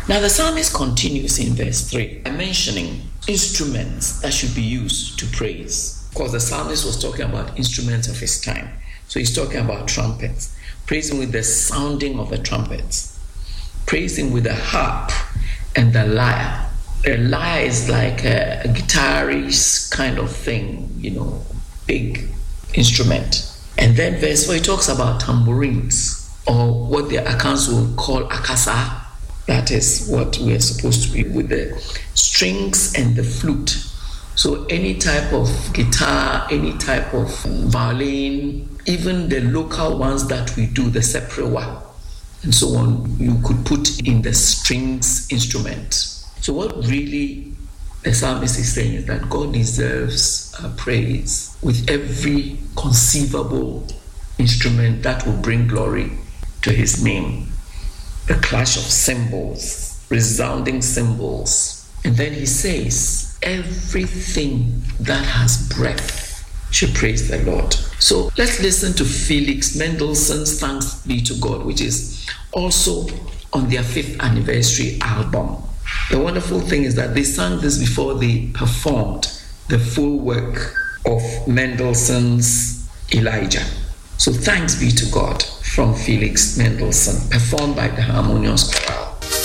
Now the psalmist continues in verse 3 by mentioning instruments that should be used to praise. Of course, the psalmist was talking about instruments of his time. So he's talking about trumpets. Praising with the sounding of the trumpets. Praising with the harp and the lyre. A lyre is like a guitarist kind of thing, big instrument. And then verse 4, he talks about tambourines, or what the accounts will call akasa. That is what we are supposed to be with the strings and the flute. So any type of guitar, any type of violin, even the local ones that we do, the seprewa, and so on, you could put in the strings instrument. So what really the psalmist is saying is that God deserves praise with every conceivable instrument that will bring glory to his name. The clash of cymbals, resounding cymbals. And then he says, everything that has breath should praise the Lord. So let's listen to Felix Mendelssohn's Thanks Be to God, which is also on their 5th anniversary album. The wonderful thing is that they sang this before they performed the full work of Mendelssohn's Elijah. So thanks be to God from Felix Mendelssohn, performed by the Harmonious Chorale.